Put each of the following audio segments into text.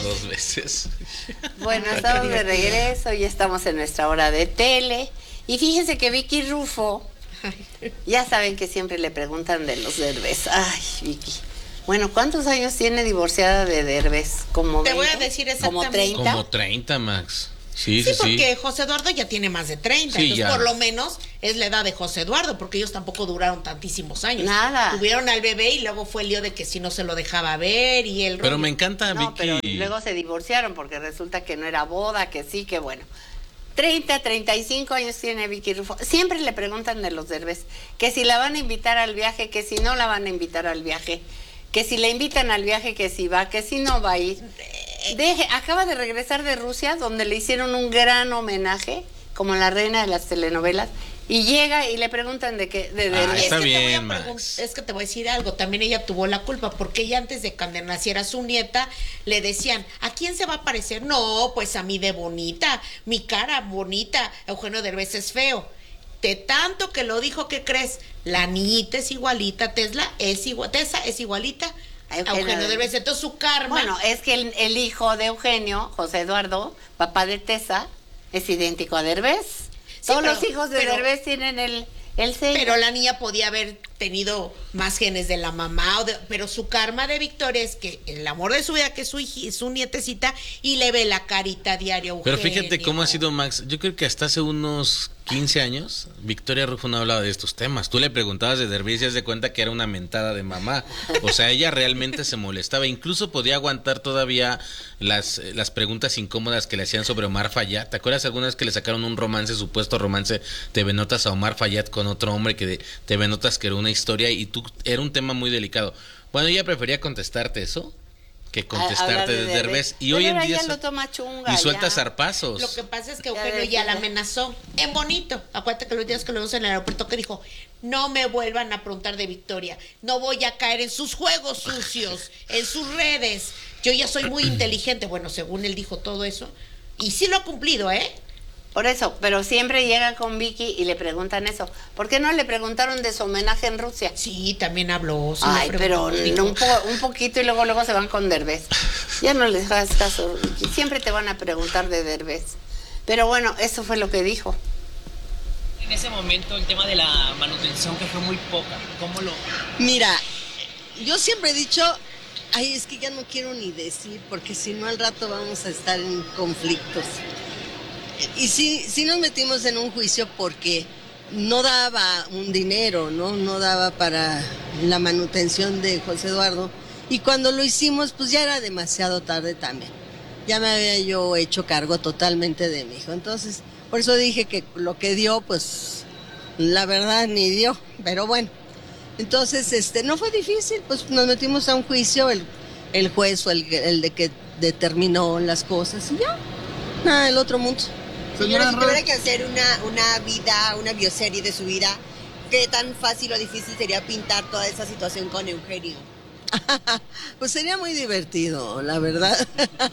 2 veces. Bueno, estamos de regreso y estamos en nuestra hora de tele. Y fíjense que Vicky Rufo, ya saben que siempre le preguntan de los Derbez. Ay, Vicky. Bueno, ¿cuántos años tiene divorciada de Derbez? ¿Como 20? Te voy a decir exactamente. ¿Como 30? Como 30, Max. Sí, porque José Eduardo ya tiene más de 30, sí, entonces ya. por lo menos es la edad de José Eduardo, porque ellos tampoco duraron tantísimos años. Nada. Tuvieron al bebé y luego fue el lío de que si no se lo dejaba ver y el Pero rollo. me encanta, No, Vicky. pero luego se divorciaron porque resulta que no era boda, que sí, que bueno. 30, 35 años tiene Vicky Rufo. Siempre le preguntan de los Derbez, que si la van a invitar al viaje, que si no la van a invitar al viaje, que si la invitan al viaje, que si va, que si no va a ir. Acaba de regresar de Rusia, donde le hicieron un gran homenaje, como la reina de las telenovelas, y llega y le preguntan de qué, de Derbez. Está Es que bien, Max. Es que te voy a decir algo, también ella tuvo la culpa, porque ella antes de que naciera su nieta, le decían, ¿a quién se va a parecer? No, pues a mí de bonita, mi cara bonita, Eugenio Derbez es feo. De tanto que lo dijo, ¿qué crees? La niñita es igualita, Tessa es igualita a Eugenio Derbez. Entonces su karma... Bueno, es que el hijo de Eugenio, José Eduardo, papá de Tessa, es idéntico a Derbez. Todos los hijos de Derbez tienen el sello. Pero la niña podía haber tenido más genes de la mamá, pero su karma de Victoria es que el amor de su vida, que es su nietecita, y le ve la carita diaria a Eugenio. Pero fíjate cómo ha sido Max. Yo creo que hasta hace unos 15 años, Victoria Rufo no hablaba de estos temas. Tú le preguntabas de Derbez y haz de cuenta que era una mentada de mamá. O sea, ella realmente se molestaba. Incluso podía aguantar todavía las preguntas incómodas que le hacían sobre Omar Fayad. ¿Te acuerdas alguna vez que le sacaron un romance, supuesto romance, TV Notas a Omar Fayad con otro hombre que TV Notas que era una historia y tú era un tema muy delicado? Bueno, ella prefería contestarte eso que contestarte de Derbez. Y pero hoy en día lo toma chunga, y suelta ya. zarpazos. Lo que pasa es que Eugenio ya la amenazó en bonito. Acuérdate que los días que lo vimos en el aeropuerto que dijo, no me vuelvan a preguntar de Victoria, no voy a caer en sus juegos sucios, en sus redes. Yo ya soy muy inteligente. Bueno, según él dijo todo eso. Y sí lo ha cumplido, ¿eh? Por eso, pero siempre llega con Vicky y le preguntan eso. ¿Por qué no le preguntaron de su homenaje en Rusia? Sí, también habló. Sí, ay, pero un poquito y luego se van con Derbez. Ya no les hagas caso, Vicky. Siempre te van a preguntar de Derbez. Pero bueno, eso fue lo que dijo. En ese momento el tema de la manutención que fue muy poca, ¿cómo lo...? Mira, yo siempre he dicho, ay, es que ya no quiero ni decir, porque si no al rato vamos a estar en conflictos. Y sí nos metimos en un juicio porque no daba un dinero, no daba para la manutención de José Eduardo. Y cuando lo hicimos, pues ya era demasiado tarde también. Ya me había yo hecho cargo totalmente de mi hijo. Entonces, por eso dije que lo que dio, pues, la verdad ni dio. Pero bueno, entonces, no fue difícil, pues nos metimos a un juicio, el juez fue el de que determinó las cosas y ya, nada del otro mundo. Señora, si tuviera que hacer una bioserie de su vida, ¿qué tan fácil o difícil sería pintar toda esa situación con Eugenio? Pues sería muy divertido, la verdad.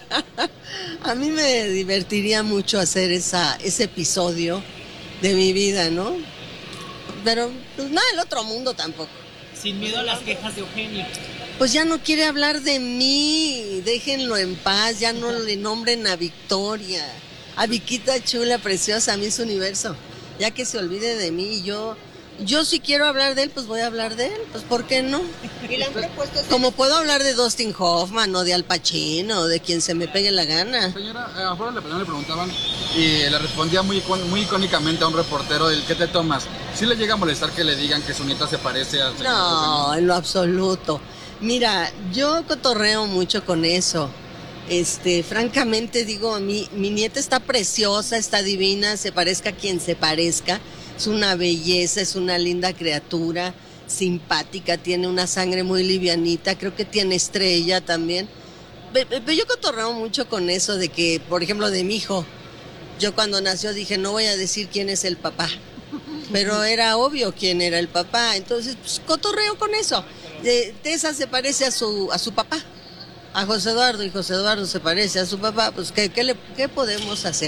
A mí me divertiría mucho hacer ese episodio de mi vida, ¿no? Pero pues nada, el otro mundo tampoco. Sin miedo a las quejas de Eugenio. Pues ya no quiere hablar de mí, déjenlo en paz, ya no le nombren a Victoria. A Viquita chula, preciosa, a mí es universo. Ya que se olvide de mí, yo si quiero hablar de él, pues voy a hablar de él, pues ¿por qué no? ¿Y le han propuesto Como puedo hablar de Dustin Hoffman o de Al Pacino o de quien se me pegue la gana. Señora, afuera le preguntaban y le respondía muy icónicamente a un reportero del ¿qué te tomas? ¿Sí le llega a molestar que le digan que su nieta se parece al señor No, en lo absoluto. Mira, yo cotorreo mucho con eso. Francamente digo, mi nieta está preciosa, está divina, se parezca a quien se parezca, es una belleza, es una linda criatura, simpática, tiene una sangre muy livianita, creo que tiene estrella también. Pero yo cotorreo mucho con eso de que, por ejemplo, de mi hijo, yo cuando nació dije, no voy a decir quién es el papá, pero era obvio quién era el papá, entonces pues, cotorreo con eso. Tessa se parece a su papá. A José Eduardo, y José Eduardo se parece a su papá, pues ¿qué podemos hacer?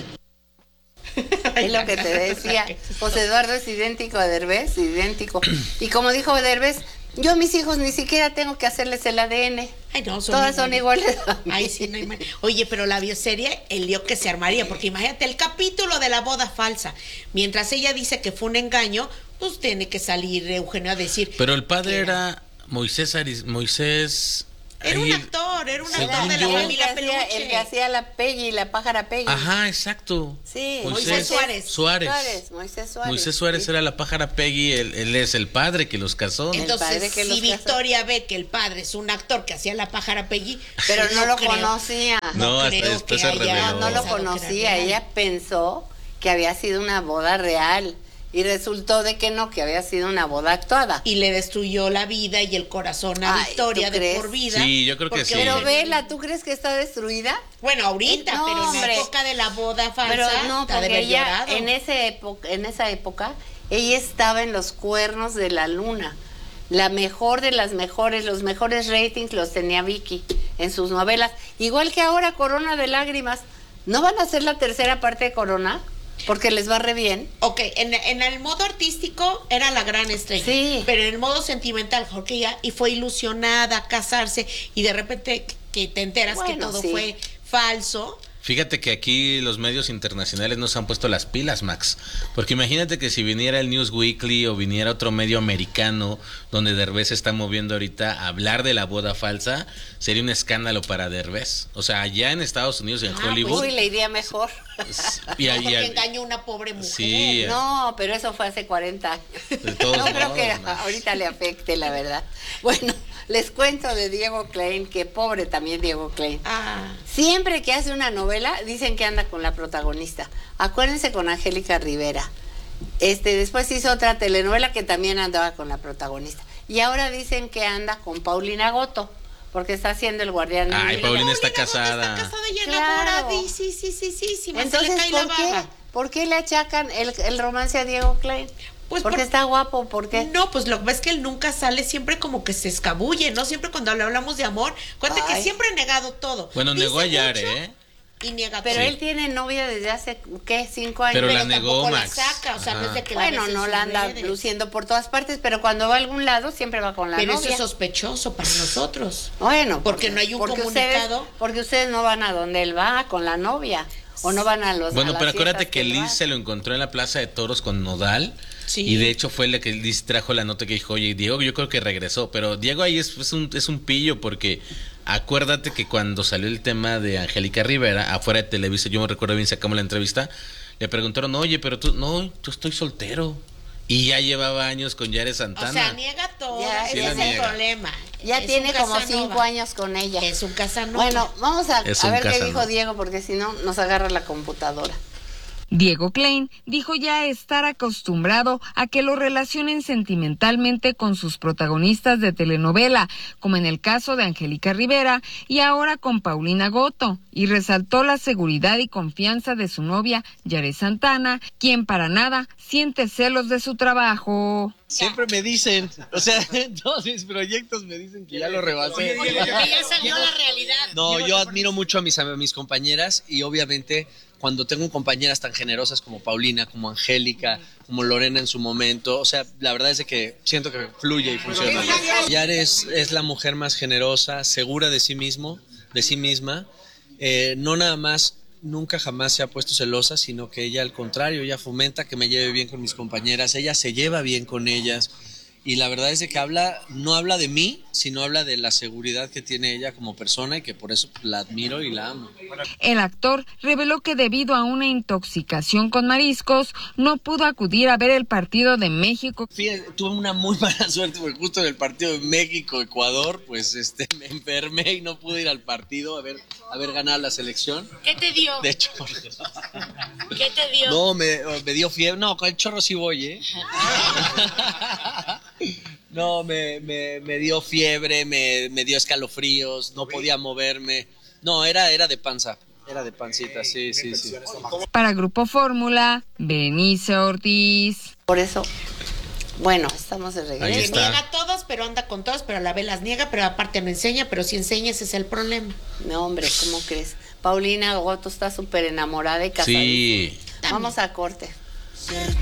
Es lo que te decía, José Eduardo es idéntico a Derbez, idéntico. Y como dijo Derbez, Yo a mis hijos ni siquiera tengo que hacerles el ADN. Ay, no, Todas son iguales a mí. Ay, sí, no hay manera. Oye, pero la bioserie, el lío que se armaría, porque imagínate el capítulo de la boda falsa. Mientras ella dice que fue un engaño, pues tiene que salir Eugenio a decir. Pero el padre que era Moisés. Era un ahí- actor de la según familia yo- Peluche. El que hacía la Peggy, la pájara Peggy. Ajá, exacto. Sí, Moisés Suárez. Moisés Suárez. Moisés Suárez sí. era la pájara Peggy, él es el padre que los casó, ¿no? padre Entonces, que los si casó. Victoria ve que el padre es un actor que hacía la pájara Peggy, Pero pues no lo creo. conocía. No, hasta creo después que se haya reveló. No lo pensado que era conocía. real. Ella pensó que había sido una boda real. Y resultó de que no, que había sido una boda actuada. Y le destruyó la vida y el corazón a Ay, Victoria ¿tú de crees? por vida. Sí, yo creo que porque sí. Pero Eugenio- vela, ¿tú crees que está destruida? Bueno, ahorita, No, pero en la hombre. época de la boda falsa, Pero no, ha de porque haber ella llorado. en esa época, ella estaba en los cuernos de la luna. La mejor de las mejores, los mejores ratings los tenía Vicky en sus novelas. Igual que ahora Corona de Lágrimas. ¿No van a hacer la tercera parte de Corona? Porque les va re bien. Ok, en el modo artístico era la gran estrella. Sí. Pero en el modo sentimental, porque ella y fue ilusionada a casarse y de repente que te enteras que Bueno, todo sí. fue falso. Fíjate que aquí los medios internacionales nos han puesto las pilas, Max. Porque imagínate que si viniera el News Weekly o viniera otro medio americano donde Derbez se está moviendo ahorita a hablar de la boda falsa, sería un escándalo para Derbez. O sea, allá en Estados Unidos, en pues Hollywood. Uy, le iría mejor. Porque engañó a una pobre mujer. Sí, No, pero eso fue hace 40 años. De todos No creo modos, que no. ahorita le afecte, la verdad. Bueno, les cuento de Diego Klein, que pobre también Diego Klein. Ah, Siempre que hace una novela, dicen que anda con la protagonista. Acuérdense con Angélica Rivera. Después hizo otra telenovela que también andaba con la protagonista. Y ahora dicen que anda con Paulina Goto, porque está haciendo El Guardián. de Ay, mi Paulina vida. está Paulina Goto casada. Está casada y Claro. enamorada. Sí, más Entonces, se le cae la ¿por qué? baba. ¿Por qué le achacan el romance a Diego Klein? Pues porque por- está guapo, ¿por qué? No, pues lo que pasa es que él nunca sale, siempre como que se escabulle, ¿no? Siempre cuando le hablamos de amor, cuenta que Ay. siempre ha negado todo. Bueno, Dice negó a Yare, mucho ¿eh? Y niega Pero todo. él tiene novia desde hace, ¿qué? 5 años. Pero la Tampoco negó, la Max. saca, o sea, no es de que la Bueno, ves en no sus la anda redes. luciendo por todas partes, pero cuando va a algún lado siempre va con la Pero novia. eso es sospechoso para nosotros. Bueno, Porque no hay un comunicado. porque ustedes no van a donde él va con la novia o no van a los. Bueno, a las pero acuérdate fiestas que él va. Liz se lo encontró en la Plaza de Toros con Nodal. Sí. Y de hecho fue la que Liz trajo la nota que dijo, oye, Diego, yo creo que regresó. Pero Diego ahí es un pillo porque acuérdate que cuando salió el tema de Angélica Rivera, afuera de Televisa, yo me recuerdo bien, sacamos la entrevista, le preguntaron, oye, pero tú, no, yo estoy soltero. Y ya llevaba años con Yare Santana. O sea, niega todo, Ya, ese sí es la el niega. problema. Ya Es tiene un como Casanova. 5 años con ella. Es un Casanova. Bueno, vamos a Es ver un qué Casanova. dijo Diego, porque si no nos agarra la computadora. Diego Klein dijo ya estar acostumbrado a que lo relacionen sentimentalmente con sus protagonistas de telenovela, como en el caso de Angélica Rivera y ahora con Paulina Goto, y resaltó la seguridad y confianza de su novia Yare Santana, quien para nada siente celos de su trabajo. Siempre me dicen, o sea, en todos mis proyectos me dicen que ya lo rebasé. ya salió la realidad. No, yo admiro mucho a mis compañeras y obviamente cuando tengo compañeras tan generosas como Paulina, como Angélica, como Lorena en su momento, o sea, la verdad es de que siento que fluye y funciona. Yare es la mujer más generosa, segura de sí misma, no nada más, nunca jamás se ha puesto celosa, sino que ella al contrario, ella fomenta que me lleve bien con mis compañeras, ella se lleva bien con ellas. Y la verdad es de que no habla de mí, sino habla de la seguridad que tiene ella como persona y que por eso la admiro y la amo. El actor reveló que debido a una intoxicación con mariscos no pudo acudir a ver el partido de México. Fíjate, tuve una muy mala suerte porque justo en el partido de México-Ecuador, pues me enfermé y no pude ir al partido a ver ganar la selección. ¿Qué te dio? De hecho, ¿Qué te dio? no, me dio fiebre. No, con el chorro sí voy, ¿eh? No, me dio fiebre, me dio escalofríos, no podía moverme. No, era de panza, era de pancita, sí. Para Grupo Fórmula, Berenice Ortiz. Por eso, bueno, estamos de Ahí regreso. Que está. niega a todos, pero anda con todos, pero a la vez las niega, pero aparte no enseña, pero si enseña ese es el problema. No, hombre, ¿cómo crees? Paulina Goto está súper enamorada y casada. Sí. Vamos a corte.